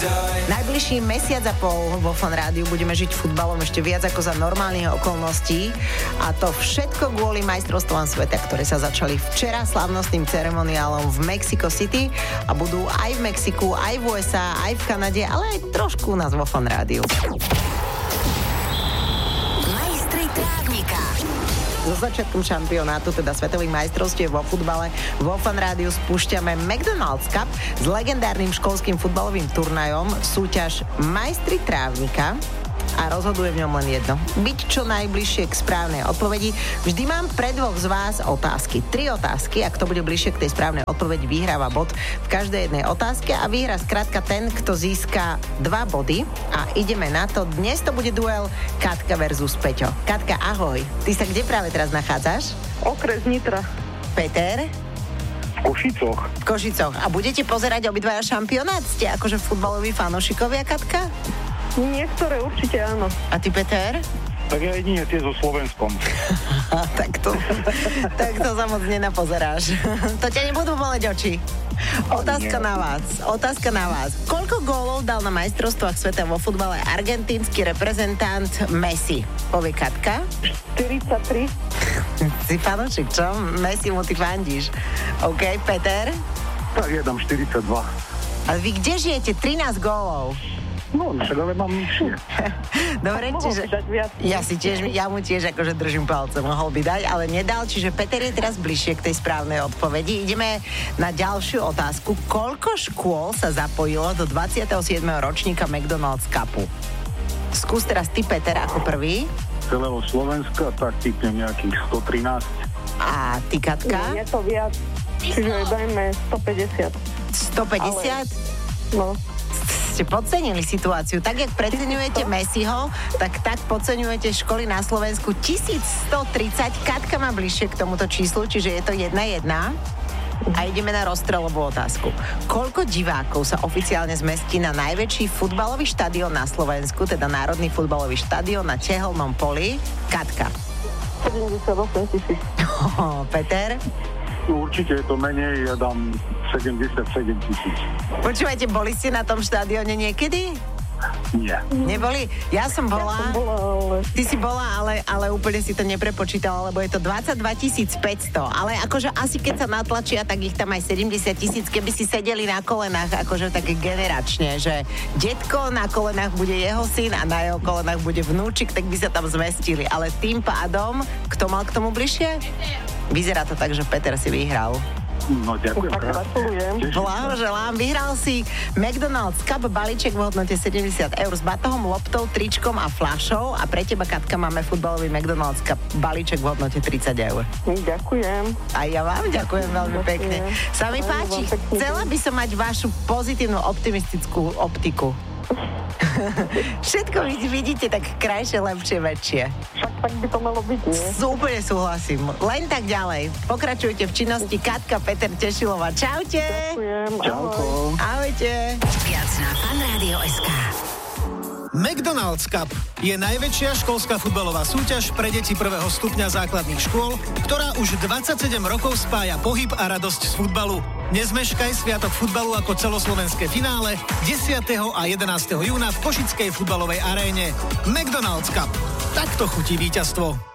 Najbližší mesiac a pol vo Fan Rádiu budeme žiť futbalom ešte viac ako za normálnych okolností a to všetko kvôli majstrovstvám sveta, ktoré sa začali včera slávnostným ceremoniálom v Mexico City a budú aj v Mexiku, aj v USA, aj v Kanade, ale aj trošku u nás vo Fan Rádiu. Majstri trávnika. So začiatkom šampionátu, teda svetových majstrovstiev vo futbale, vo Fan Rádiu spúšťame McDonald's Cup s legendárnym školským futbalovým turnajom, súťaž Majstri trávnika a rozhoduje v ňom len jedno. Byť čo najbližšie k správnej odpovedi. Vždy mám pre dvoch z vás otázky. 3 otázky, ak to bude bližšie k tej správnej odpovedi, vyhráva bod v každej jednej otázke a vyhrá skrátka ten, kto získa 2 body. A ideme na to. Dnes to bude duel Katka versus Peťo. Katka, ahoj. Ty sa kde práve teraz nachádzaš? Okres Nitra. Peter? Košicoch. V Košicoch. A budete pozerať obidvaja šampionát? Ste akože futbaloví fanúšikovia, Katka? Niektoré určite áno. A ty, Peter? Tak ja jedine tie so Slovenskom. tak to sa moc nenapozeráš. To ťa nebudú boleť oči. Otázka na vás. Koľko gólov dal na majstrovstvách sveta vo futbale argentínsky reprezentant Messi? Povie Katka. 43. Si fanúšik, čo? Messi mu ty fandíš. OK, Peter? Tak ja dám 42. A vy kde žijete? 13 gólov. No, však ale mám nižšie. Dobre, čiže ja mu tiež akože držím palce, mohol by dať, ale nedal, čiže Peter je teraz bližšie k tej správnej odpovedi. Ideme na ďalšiu otázku. Koľko škôl sa zapojilo do 27. ročníka McDonald's Cupu? Skús teraz ty, Peter, ako prvý. Celého Slovenska, tak typnem nejakých 113. A ty, Katka? Je to viac, čiže dajme 150. 150? No. Ste podcenili situáciu. Tak, jak preceňujete Messiho, tak podceňujete školy na Slovensku. 1130. Katka má bližšie k tomuto číslu, čiže je to 1-1. A ideme na rozstrelovú otázku. Koľko divákov sa oficiálne zmestí na najväčší futbalový štadión na Slovensku, teda Národný futbalový štadión na Tehelnom poli? Katka. 78 000. Peter? Určite je to menej, ja dám 77 000. Počúvajte, boli ste na tom štadióne niekedy? Nie. Neboli? Ja som bola. ale... Ty si bola, ale úplne si to neprepočítala, lebo je to 22 500. Ale akože asi keď sa natlačia, tak ich tam aj 70 000, keby si sedeli na kolenách, akože tak generačne, že detko na kolenách bude jeho syn a na jeho kolenách bude vnúčik, tak by sa tam zmestili. Ale tým pádom, kto mal k tomu bližšie? Vyzerá to tak, že Peter si vyhral. No, ďakujem. Tak gratulujem. Blahoželám, vyhral si McDonald's Cup balíček v hodnote 70 eur s batohom, loptou, tričkom a fľašou a pre teba, Katka, máme futbalový McDonald's Cup balíček v hodnote 30 eur. Ďakujem. A ja vám ďakujem veľmi pekne. Sa mi páči, chcela by som mať vašu pozitívnu optimistickú optiku. Všetko vidíte tak krajšie, lepšie, väčšie. Však tak by to malo byť, nie? Úplne súhlasím. Len tak ďalej. Pokračujte v činnosti. Katka, Peter Tešilova. Čaute. Ďakujem. Čauko. Ahojte. Viac na fanradio.sk. McDonald's Cup je najväčšia školská futbalová súťaž pre deti prvého stupňa základných škôl, ktorá už 27 rokov spája pohyb a radosť z futbalu. Nezmeškaj sviatok futbalu ako celoslovenské finále 10. a 11. júna v Košickej futbalovej aréne. McDonald's Cup. Takto chutí víťazstvo.